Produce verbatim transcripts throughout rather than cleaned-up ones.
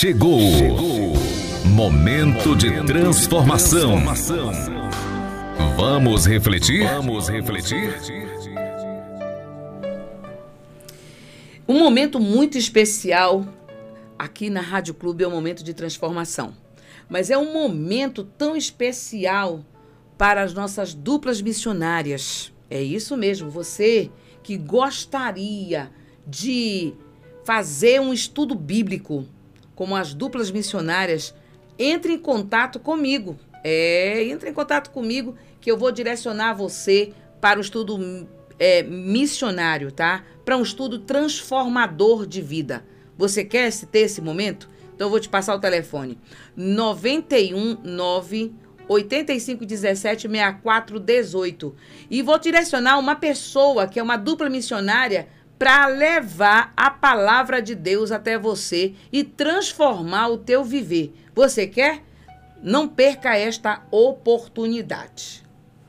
Chegou, Chegou. Momento de transformação. Vamos refletir? Vamos refletir? Um momento muito especial aqui na Rádio Clube é um momento de transformação. Mas é um momento tão especial para as nossas duplas missionárias. É isso mesmo, você que gostaria de fazer um estudo bíblico como as duplas missionárias, entre em contato comigo. É, entre em contato comigo que eu vou direcionar você para o estudo é, missionário, tá? Para um estudo transformador de vida. Você quer ter esse momento? Então eu vou te passar o telefone. nove um nove, oito cinco um sete, seis quatro um oito. E vou direcionar uma pessoa que é uma dupla missionária para levar a palavra de Deus até você e transformar o teu viver. Você quer? Não perca esta oportunidade.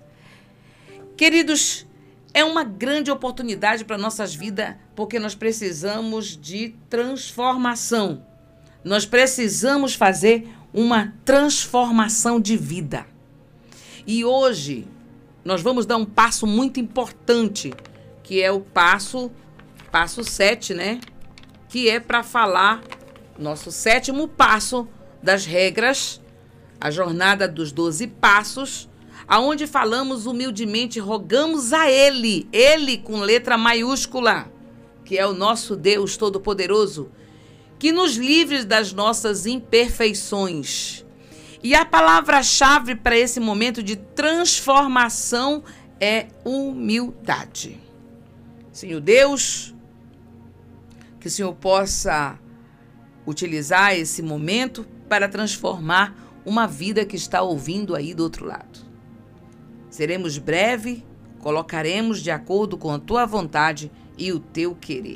Queridos, é uma grande oportunidade para nossas vidas, porque nós precisamos de transformação. Nós precisamos fazer uma transformação de vida. E hoje nós vamos dar um passo muito importante, que é o passo Passo sete, né? Que é para falar nosso sétimo passo das regras, a jornada dos doze passos, aonde falamos humildemente, rogamos a Ele, Ele com letra maiúscula, que é o nosso Deus Todo-Poderoso, que nos livre das nossas imperfeições. E a palavra-chave para esse momento de transformação é humildade. Senhor Deus, que o Senhor possa utilizar esse momento para transformar uma vida que está ouvindo aí do outro lado. Seremos breve, colocaremos de acordo com a tua vontade e o teu querer.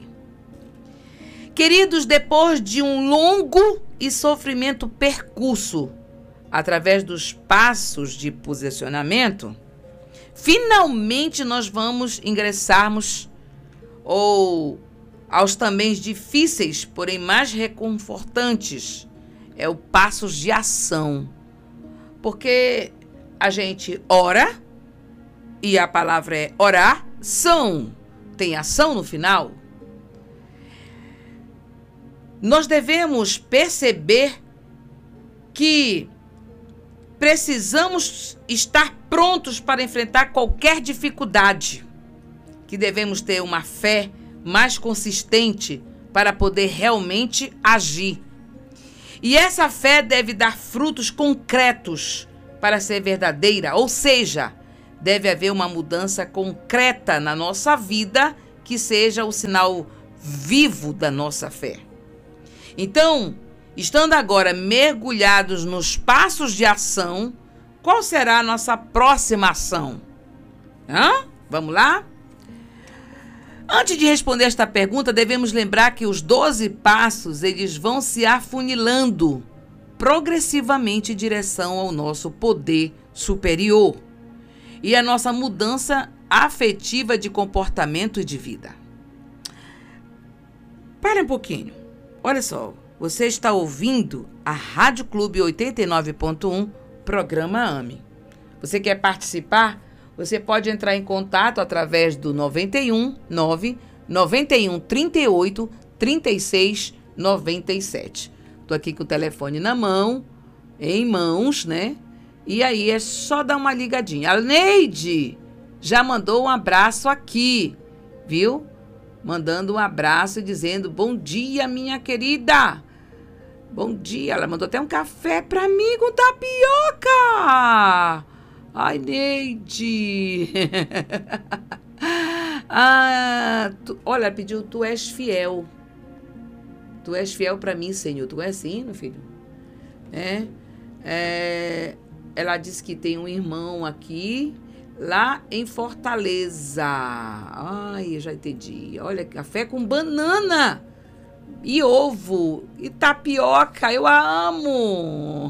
Queridos, depois de um longo e sofrimento percurso, através dos passos de posicionamento, finalmente nós vamos ingressarmos ou aos também difíceis, porém mais reconfortantes, é o passos de ação. Porque a gente ora, e a palavra é orar, são, tem ação no final. Nós devemos perceber que precisamos estar prontos para enfrentar qualquer dificuldade, que devemos ter uma fé mais consistente para poder realmente agir. E essa fé deve dar frutos concretos para ser verdadeira, ou seja, deve haver uma mudança concreta na nossa vida que seja o sinal vivo da nossa fé. Então, estando agora mergulhados nos passos de ação, qual será a nossa próxima ação? Hã? Vamos lá? Antes de responder esta pergunta, devemos lembrar que os doze passos, eles vão se afunilando progressivamente em direção ao nosso poder superior e a nossa mudança afetiva de comportamento e de vida. Para um pouquinho. Olha só, você está ouvindo a Rádio Clube oitenta e nove ponto um, programa AME. Você quer participar? Você pode entrar em contato através do nove um nove, nove um, trinta e oito, trinta e seis, noventa e sete. Estou aqui com o telefone na mão, em mãos, né? E aí é só dar uma ligadinha. A Neide já mandou um abraço aqui, viu? Mandando um abraço e dizendo, bom dia, minha querida. Bom dia. Ela mandou até um café para mim com tapioca. Ai, Neide. ah, tu, olha, pediu, tu és fiel. Tu és fiel para mim, Senhor. Tu és sim, meu filho? É, é, ela disse que tem um irmão aqui, lá em Fortaleza. Ai, eu já entendi. Olha, café com banana e ovo e tapioca. Eu a amo.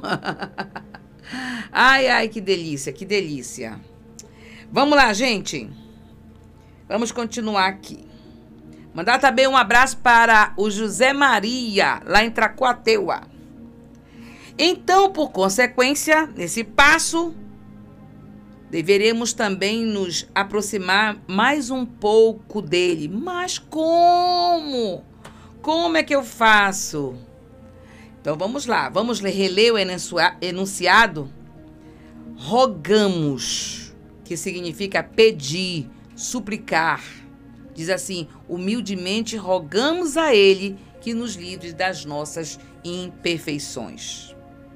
Ai, ai, que delícia, que delícia. Vamos lá, gente. Vamos continuar aqui. Mandar também um abraço para o José Maria, lá em Tracuateua. Então, por consequência, nesse passo, deveremos também nos aproximar mais um pouco dele. Mas como? Como é que eu faço? Então vamos lá, vamos reler o enunciado. Rogamos, que significa pedir, suplicar. Diz assim: humildemente rogamos a Ele que nos livre das nossas imperfeições.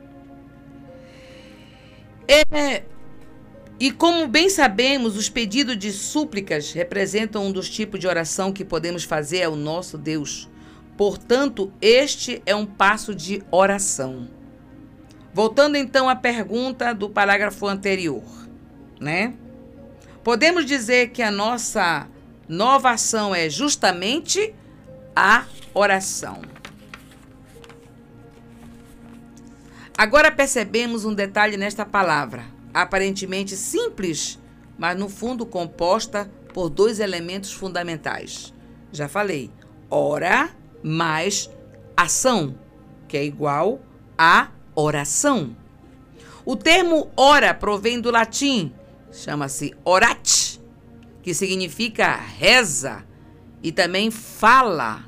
É, e como bem sabemos, os pedidos de súplicas representam um dos tipos de oração que podemos fazer ao nosso Deus. Portanto, este é um passo de oração. Voltando então à pergunta do parágrafo anterior, né? Podemos dizer que a nossa nova ação é justamente a oração. Agora percebemos um detalhe nesta palavra, aparentemente simples, mas no fundo composta por dois elementos fundamentais. Já falei, ora mais ação, que é igual a oração. O termo ora provém do latim, chama-se orat, que significa reza e também fala.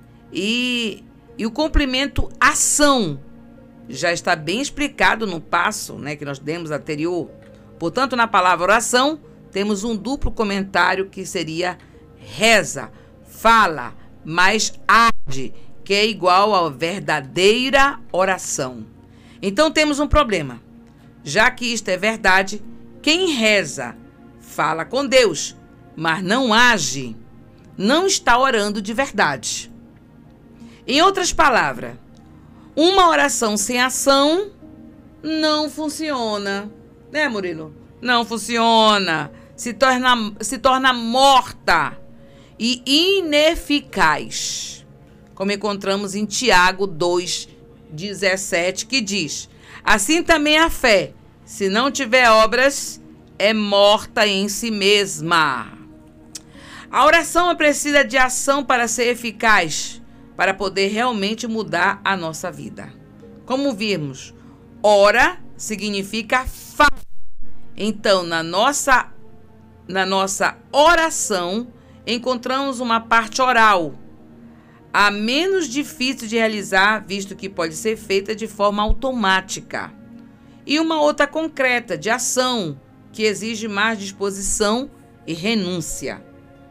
E, e o complemento ação já está bem explicado no passo, né, que nós demos anterior. Portanto, na palavra oração, temos um duplo comentário que seria reza, fala, mais arde, que é igual a verdadeira oração. Então temos um problema. Já que isto é verdade, quem reza, fala com Deus, mas não age, não está orando de verdade. Em outras palavras, uma oração sem ação não funciona. Né, Murilo? Não funciona. Se torna, se torna morta e ineficaz. Como encontramos em Tiago dois, dezessete, que diz: assim também a fé, se não tiver obras, é morta em si mesma. A oração precisa de ação para ser eficaz, para poder realmente mudar a nossa vida. Como vimos, ora significa fala. Então, na nossa, na nossa oração, encontramos uma parte oral, a menos difícil de realizar, visto que pode ser feita de forma automática, e uma outra concreta, de ação, que exige mais disposição e renúncia.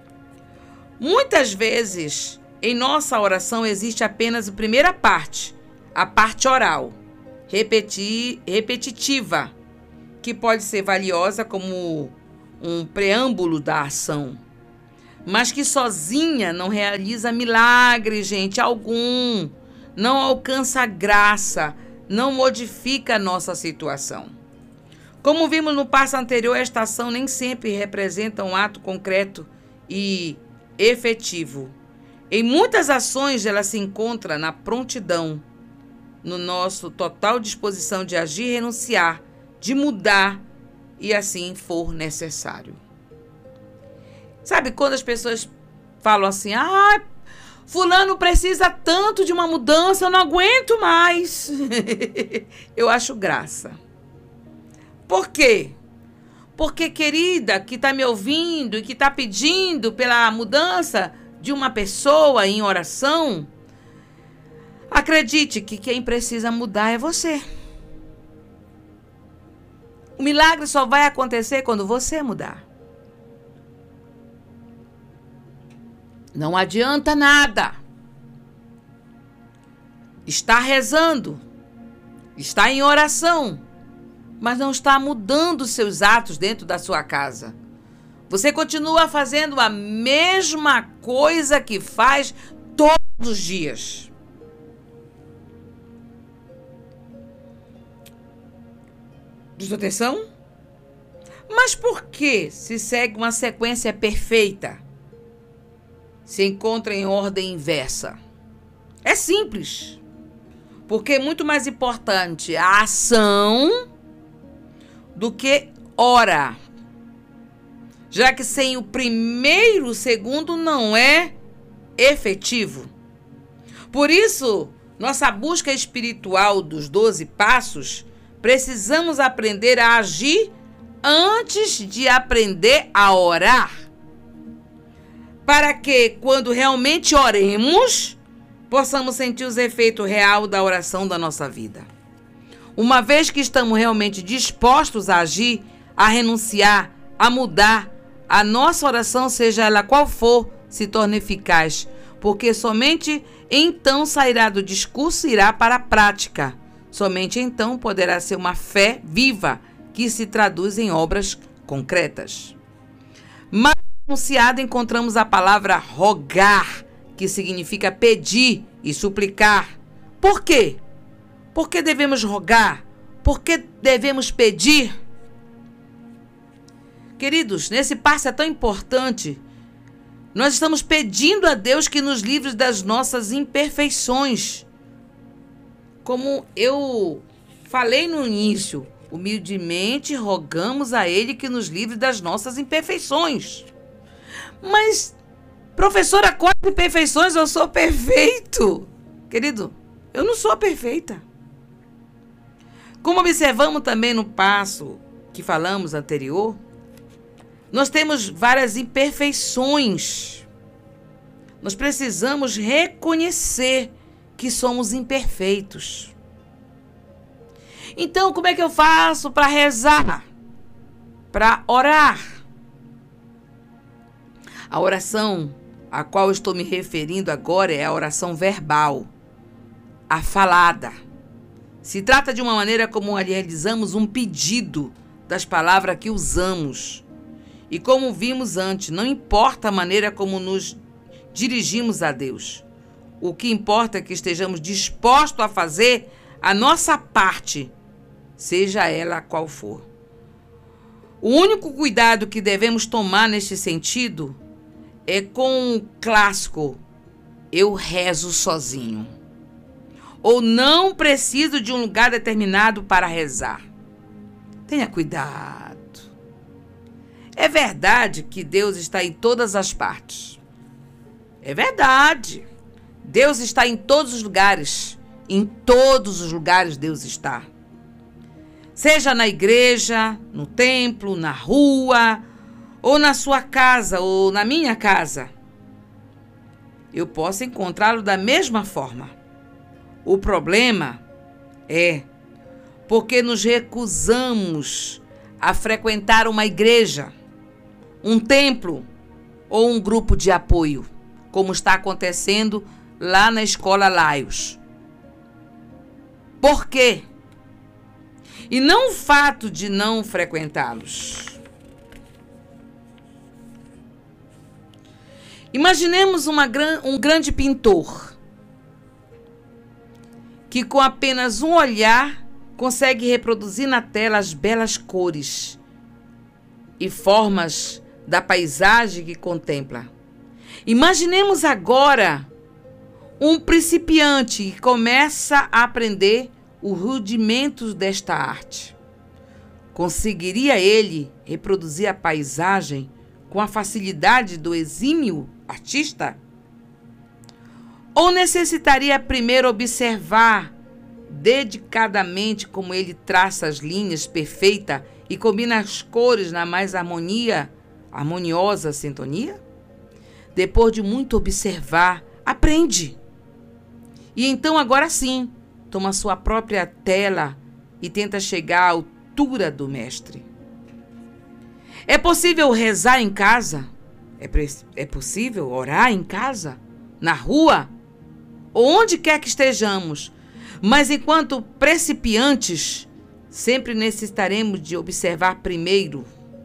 Muitas vezes, em nossa oração existe apenas a primeira parte, a parte oral, repeti- repetitiva, que pode ser valiosa como um preâmbulo da ação, mas que sozinha não realiza milagre, gente, algum, não alcança graça, não modifica a nossa situação. Como vimos no passo anterior, esta ação nem sempre representa um ato concreto e efetivo. Em muitas ações, ela se encontra na prontidão, no nosso total disposição de agir e renunciar, de mudar e assim for necessário. Sabe quando as pessoas falam assim: ah, fulano precisa tanto de uma mudança, eu não aguento mais. Eu acho graça. Por quê? Porque, querida, que está me ouvindo e que está pedindo pela mudança de uma pessoa em oração, acredite que quem precisa mudar é você. O milagre só vai acontecer quando você mudar. Não adianta nada estar rezando, está em oração, mas não está mudando seus atos dentro da sua casa. Você continua fazendo a mesma coisa que faz todos os dias. Prestou atenção? Mas por que se segue uma sequência perfeita? Se encontra em ordem inversa? É simples. Porque é muito mais importante a ação do que ora. Já que sem o primeiro, o segundo não é efetivo. Por isso, nossa busca espiritual dos doze passos, precisamos aprender a agir antes de aprender a orar. Para que, quando realmente oremos, possamos sentir os efeitos reais da oração da nossa vida. Uma vez que estamos realmente dispostos a agir, a renunciar, a mudar, a nossa oração, seja ela qual for, se torna eficaz, porque somente então sairá do discurso e irá para a prática. Somente então poderá ser uma fé viva, que se traduz em obras concretas. Mais anunciada encontramos a palavra rogar, que significa pedir e suplicar. Por quê? Por que devemos rogar? Por que devemos pedir? Queridos, nesse passo é tão importante. Nós estamos pedindo a Deus que nos livre das nossas imperfeições. Como eu falei no início, humildemente rogamos a Ele que nos livre das nossas imperfeições. Mas, professora, quais imperfeições? Eu sou perfeito. Querido, eu não sou perfeita. Como observamos também no passo que falamos anterior, nós temos várias imperfeições. Nós precisamos reconhecer que somos imperfeitos. Então, como é que eu faço para rezar? Para orar? A oração a qual estou me referindo agora é a oração verbal, a falada. Se trata de uma maneira como realizamos um pedido das palavras que usamos. E como vimos antes, não importa a maneira como nos dirigimos a Deus. O que importa é que estejamos dispostos a fazer a nossa parte, seja ela qual for. O único cuidado que devemos tomar neste sentido é com o clássico "eu rezo sozinho", ou "não preciso de um lugar determinado para rezar". Tenha cuidado. É verdade que Deus está em todas as partes. É verdade. Deus está em todos os lugares. Em todos os lugares Deus está. Seja na igreja, no templo, na rua, ou na sua casa, ou na minha casa. Eu posso encontrá-lo da mesma forma. O problema é porque nos recusamos a frequentar uma igreja, um templo ou um grupo de apoio, como está acontecendo lá na escola Laios. Por quê? E não o fato de não frequentá-los. Imaginemos uma gran, um grande pintor que com apenas um olhar consegue reproduzir na tela as belas cores e formas da paisagem que contempla. Imaginemos agora um principiante que começa a aprender os rudimentos desta arte. Conseguiria ele reproduzir a paisagem com a facilidade do exímio artista? Ou necessitaria primeiro observar dedicadamente como ele traça as linhas perfeitas e combina as cores na mais harmonia, harmoniosa sintonia? Depois de muito observar, aprende. E então agora sim, toma sua própria tela e tenta chegar à altura do mestre. É possível rezar em casa? É, é possível orar em casa? Na rua? Ou onde quer que estejamos? Mas enquanto principiantes, sempre necessitaremos de observar primeiro.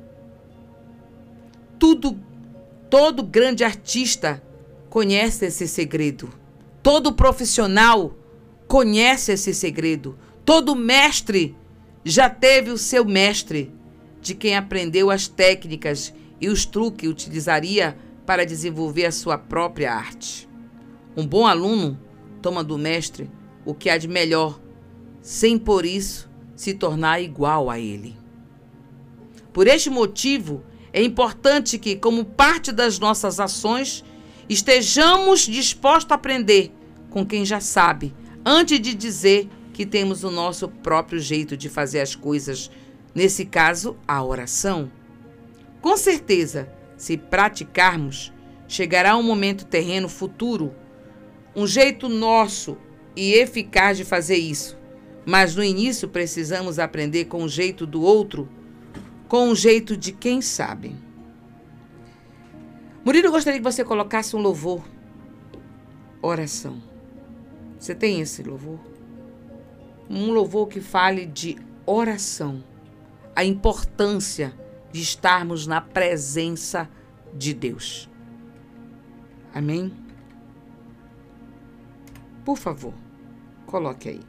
Tudo, todo grande artista conhece esse segredo. Todo profissional conhece esse segredo. Todo mestre já teve o seu mestre, de quem aprendeu as técnicas e os truques que utilizaria para desenvolver a sua própria arte. Um bom aluno toma do mestre o que há de melhor, sem por isso se tornar igual a ele. Por este motivo, é importante que, como parte das nossas ações, estejamos dispostos a aprender com quem já sabe, antes de dizer que temos o nosso próprio jeito de fazer as coisas, nesse caso, a oração. Com certeza, se praticarmos, chegará um momento terreno futuro, um jeito nosso e eficaz de fazer isso. Mas no início precisamos aprender com o jeito do outro, com o jeito de quem sabe. Murilo, eu gostaria que você colocasse um louvor. Oração. Você tem esse louvor? Um louvor que fale de oração. A importância de estarmos na presença de Deus. Amém? Por favor, coloque aí.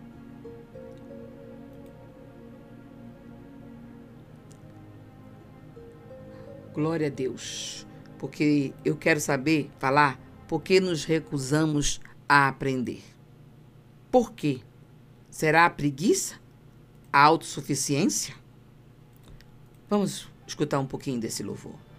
Glória a Deus. Porque eu quero saber, falar, por que nos recusamos a aprender? Por quê? Será a preguiça? A autossuficiência? Vamos escutar um pouquinho desse louvor.